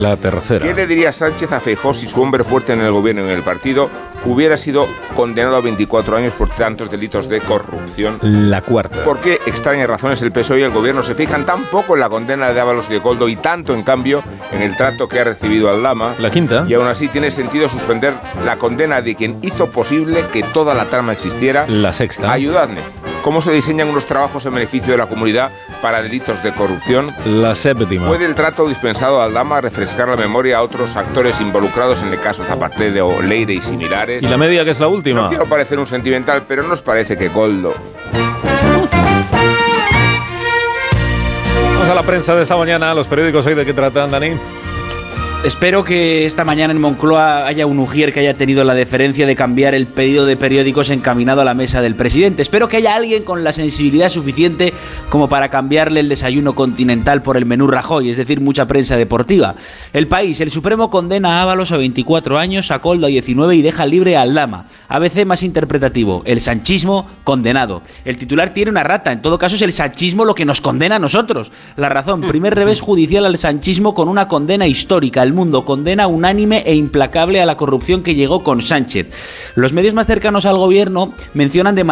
La tercera. ¿Qué le diría Sánchez a Feijóo si su hombre fuerte en el gobierno y en el partido hubiera sido condenado a 24 años por tantos delitos de corrupción? La cuarta. ¿Por qué, extrañas razones, el PSOE y el gobierno se fijan tan poco en la condena de Ábalos y de Koldo y tanto, en cambio, en el trato que ha recibido Aldama? La quinta. Y aún así tiene sentido suspender la condena de quien hizo posible que toda la trama existiera. La sexta. Ayudadme. ¿Cómo se diseñan unos trabajos en beneficio de la comunidad para delitos de corrupción? La séptima. ¿Puede el trato dispensado a Aldama refrescar la memoria a otros actores involucrados en el caso Zapatero o Leire y similares? ¿Y la media, que es la última? No quiero parecer un sentimental, pero ¿no os parece que Koldo? Vamos a la prensa de esta mañana. Los periódicos hoy, ¿de qué tratan, Dani? Espero que esta mañana en Moncloa haya un ujier que haya tenido la deferencia de cambiar el pedido de periódicos encaminado a la mesa del presidente. Espero que haya alguien con la sensibilidad suficiente como para cambiarle el desayuno continental por el menú Rajoy, es decir, mucha prensa deportiva. El País: el Supremo condena a Ábalos a 24 años, a Koldo a 19 y deja libre a Aldama. ABC más interpretativo: el sanchismo condenado. El titular tiene una rata, en todo caso es el sanchismo lo que nos condena a nosotros. La Razón: primer revés judicial al sanchismo con una condena histórica. El Mundo: condena unánime e implacable a la corrupción que llegó con Sánchez. Los medios más cercanos al gobierno mencionan de